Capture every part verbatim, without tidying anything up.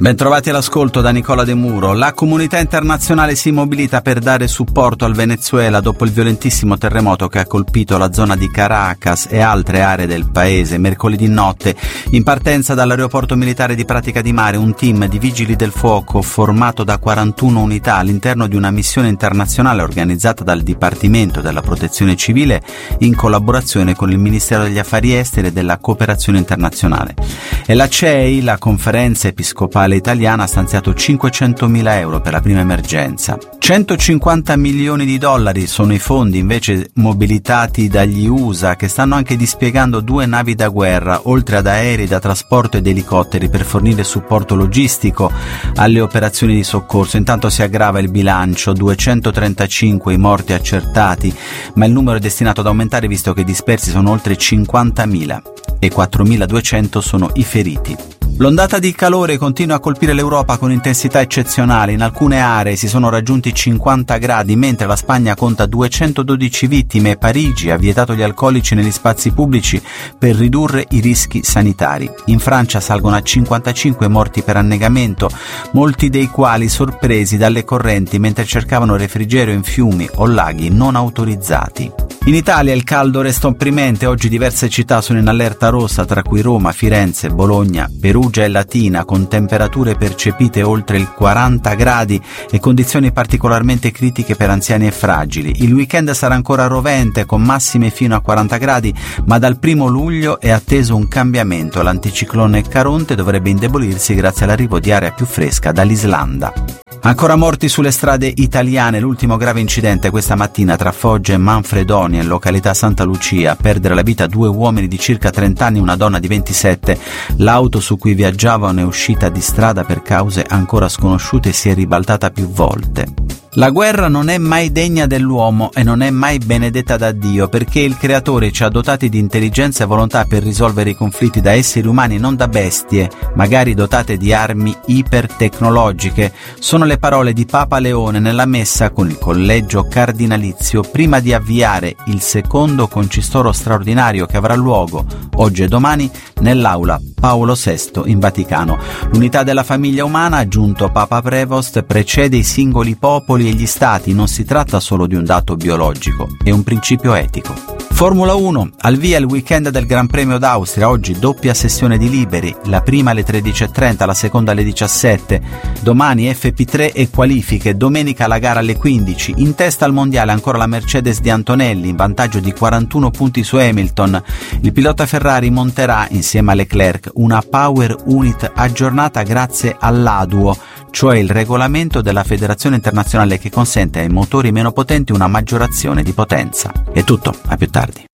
Bentrovati all'ascolto da Nicola De Muro. La comunità internazionale si mobilita per dare supporto al Venezuela dopo il violentissimo terremoto che ha colpito la zona di Caracas e altre aree del paese mercoledì notte. In partenza dall'aeroporto militare di Pratica di Mare, un team di vigili del fuoco formato da quarantuno unità all'interno di una missione internazionale organizzata dal Dipartimento della Protezione Civile in collaborazione con il Ministero degli Affari Esteri e della Cooperazione Internazionale. E la C E I, la Conferenza Episcopale Italiana, ha stanziato cinquecentomila euro per la prima emergenza. centocinquanta milioni di dollari sono i fondi invece mobilitati dagli U S A, che stanno anche dispiegando due navi da guerra, oltre ad aerei da trasporto ed elicotteri, per fornire supporto logistico alle operazioni di soccorso. Intanto si aggrava il bilancio, duecentotrentacinque i morti accertati, ma il numero è destinato ad aumentare visto che i dispersi sono oltre cinquantamila e quattromiladuecento sono i feriti. L'ondata di calore continua a colpire l'Europa con intensità eccezionale. In alcune aree si sono raggiunti cinquanta gradi, mentre la Spagna conta duecentododici vittime e Parigi ha vietato gli alcolici negli spazi pubblici per ridurre i rischi sanitari. In Francia salgono a cinquantacinque morti per annegamento, molti dei quali sorpresi dalle correnti mentre cercavano refrigerio in fiumi o laghi non autorizzati. In Italia il caldo resta opprimente. Oggi diverse città sono in allerta rossa, tra cui Roma, Firenze, Bologna, Perugia e Latina, con temperature percepite oltre il quaranta gradi e condizioni particolarmente critiche per anziani e fragili. Il weekend sarà ancora rovente, con massime fino a quaranta gradi, ma dal primo luglio è atteso un cambiamento. L'anticiclone Caronte dovrebbe indebolirsi grazie all'arrivo di aria più fresca dall'Islanda. Ancora morti sulle strade italiane. L'ultimo grave incidente questa mattina tra Foggia e Manfredonia, in località Santa Lucia. A perdere la vita due uomini di circa trenta anni e una donna di ventisette. L'auto su cui viaggiavano è uscita di strada per cause ancora sconosciute e si è ribaltata più volte. La guerra non è mai degna dell'uomo e non è mai benedetta da Dio, perché il Creatore ci ha dotati di intelligenza e volontà per risolvere i conflitti da esseri umani, non da bestie, magari dotate di armi ipertecnologiche. Sono le parole di Papa Leone nella messa con il collegio cardinalizio prima di avviare il secondo concistoro straordinario che avrà luogo oggi e domani nell'aula Paolo sesto in Vaticano. L'unità della famiglia umana, ha aggiunto Papa Prevost, precede i singoli popoli e gli stati. Non si tratta solo di un dato biologico, è un principio etico. Formula uno, al via il weekend del Gran Premio d'Austria. Oggi doppia sessione di liberi, la prima alle tredici e trenta, la seconda alle diciassette. Domani F P tre e qualifiche, domenica la gara alle quindici. In testa al mondiale ancora la Mercedes di Antonelli, in vantaggio di quarantuno punti su Hamilton. Il pilota Ferrari monterà insieme a Leclerc una Power Unit aggiornata grazie all'A D U O, cioè il regolamento della Federazione Internazionale che consente ai motori meno potenti una maggiorazione di potenza. È tutto, a più tardi.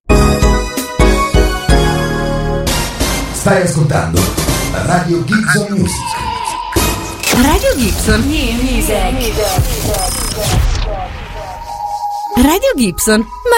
Stai ascoltando Radio Gibson Music. Radio Gibson Music. Radio Gibson.